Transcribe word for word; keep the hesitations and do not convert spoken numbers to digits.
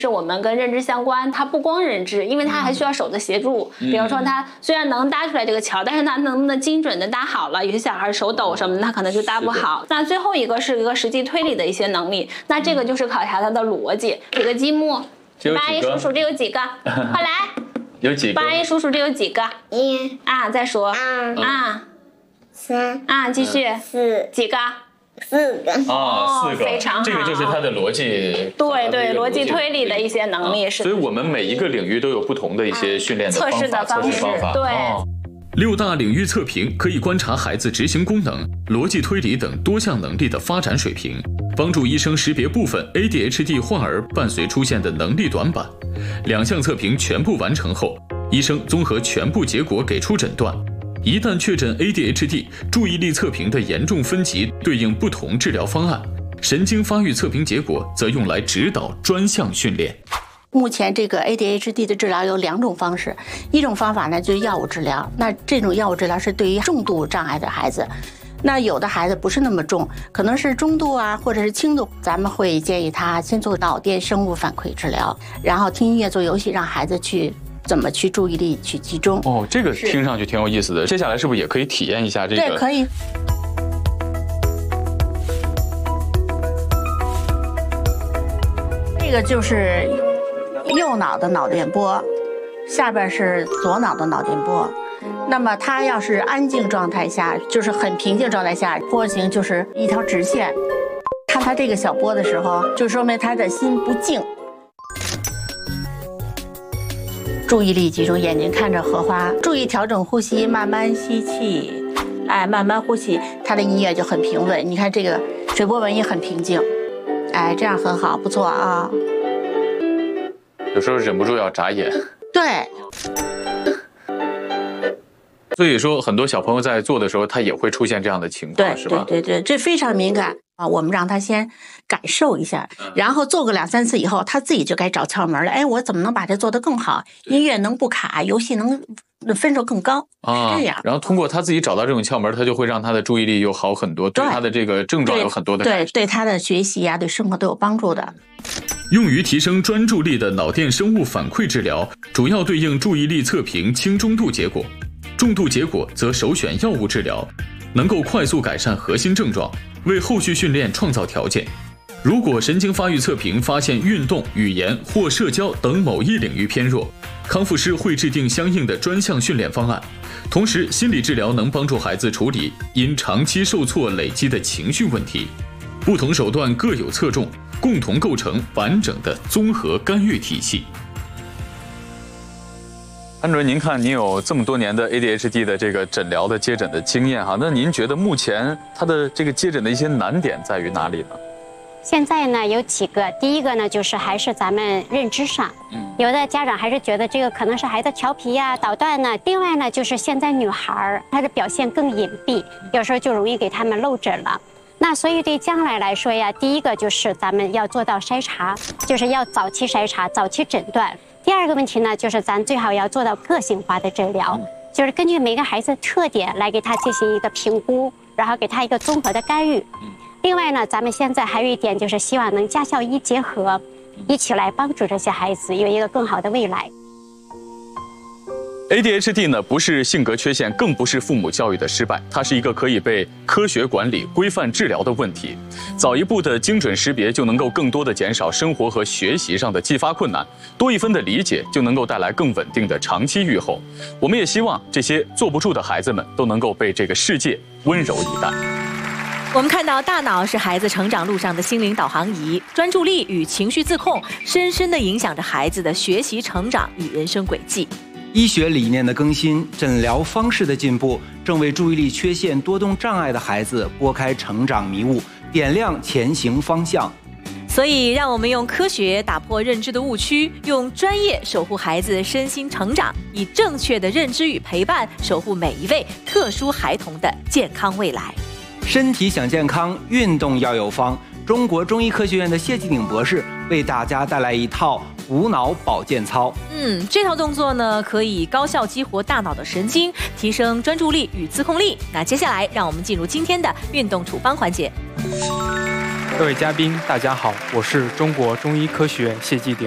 是我们跟认知相关，它不光认知，因为它还需要手的协助。嗯、比如说，他虽然能搭出来这个桥，但是他能不能精准的搭好了？有些小孩手抖什么的，他可能就搭不好。那最后一个是一个实际推理的一些能力，那这个就是考察他的逻辑。几个积木？八一数数这有几个？快来！ 有几个？ 八一数数这有几个？ 一啊，再说二啊， 三啊，继续四几个？ 四个啊，四个， 非常好， 这个就是它的逻辑， 对对，逻辑推理的一些能力是。 所以我们每一个领域都有不同的一些训练的测试的方式，对。 六大领域测评可以观察孩子执行功能、逻辑推理等多项能力的发展水平，帮助医生识别部分 A D H D 患儿伴随出现的能力短板。两项测评全部完成后，医生综合全部结果给出诊断。一旦确诊 A D H D， 注意力测评的严重分级对应不同治疗方案，神经发育测评结果则用来指导专项训练。 目前这个 A D H D 的治疗有两种方式，一种方法呢就是药物治疗，那这种药物治疗是对于重度障碍的孩子，那有的孩子不是那么重，可能是中度啊或者是轻度，咱们会建议他先做脑电生物反馈治疗，然后听音乐做游戏，让孩子去怎么去注意力去集中。 哦，这个听上去挺有意思的，接下来是不是也可以体验一下这个？ 对，可以。这个就是右脑的脑电波，下边是左脑的脑电波。那么它要是安静状态下，就是很平静状态下，波形就是一条直线。看它这个小波的时候，就说明他的心不静。注意力集中，眼睛看着荷花，注意调整呼吸，慢慢吸气，哎，慢慢呼气，它的音乐就很平稳。你看这个水波纹也很平静，哎，这样很好，不错啊。 有时候忍不住要眨眼。 对。 所以说，很多小朋友在做的时候，他也会出现这样的情况，是吧？ 对对对，这非常敏感啊！我们让他先感受一下，然后做个两三次以后，他自己就该找窍门了。哎，我怎么能把这做得更好？音乐能不卡，游戏能分数更高啊？这样。 然后通过他自己找到这种窍门，他就会让他的注意力又好很多，对他的这个症状有很多的对对他的学习呀、啊，对生活都有帮助的。 用于提升专注力的脑电生物反馈治疗，主要对应注意力测评轻中度结果。重度结果则首选药物治疗，能够快速改善核心症状，为后续训练创造条件。如果神经发育测评发现运动、语言或社交等某一领域偏弱，康复师会制定相应的专项训练方案。同时，心理治疗能帮助孩子处理因长期受挫累积的情绪问题。不同手段各有侧重，共同构成完整的综合干预体系。 潘主任，您看您有这么多年的 A D H D 的这个诊疗的接诊的经验哈，那您觉得目前它的这个接诊的一些难点在于哪里呢？ 现在呢有几个，第一个呢就是还是咱们认知上，嗯，有的家长还是觉得这个可能是孩子调皮呀、捣蛋呢。另外呢就是现在女孩她的表现更隐蔽，有时候就容易给他们漏诊了。那所以对将来来说呀，第一个就是咱们要做到筛查，就是要早期筛查、早期诊断。第二个问题呢，就是咱最好要做到个性化的治疗，就是根据每个孩子的特点来给他进行一个评估，然后给他一个综合的干预。另外呢，咱们现在还有一点就是希望能家校医结合，一起来帮助这些孩子有一个更好的未来。 A D H D 呢，不是性格缺陷，更不是父母教育的失败，它是一个可以被科学管理、规范治疗的问题。早一步的精准识别，就能够更多的减少生活和学习上的继发困难；多一分的理解，就能够带来更稳定的长期预后。我们也希望这些坐不住的孩子们，都能够被这个世界温柔以待。 我们看到，大脑是孩子成长路上的心灵导航仪，专注力与情绪自控，深深地影响着孩子的学习成长与人生轨迹。 医学理念的更新，诊疗方式的进步，正为注意力缺陷多动障碍的孩子拨开成长迷雾，点亮前行方向。 所以，让我们用科学打破认知的误区，用专业守护孩子身心成长，以正确的认知与陪伴，守护每一位特殊孩童的健康未来。 身体想健康，运动要有方。中国中医科学院的谢继鼎博士为大家带来一套无脑保健操。 嗯，这套动作呢，可以高效激活大脑的神经，提升专注力与自控力。那接下来，让我们进入今天的运动处方环节。 各位嘉宾，大家好，我是中国中医科学院谢继鼎。